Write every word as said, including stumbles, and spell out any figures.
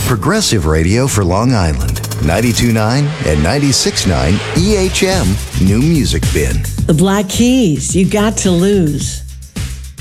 Progressive radio for Long Island. ninety-two point nine and ninety-six point nine E H M New Music Bin. The Black Keys, You Got to Lose.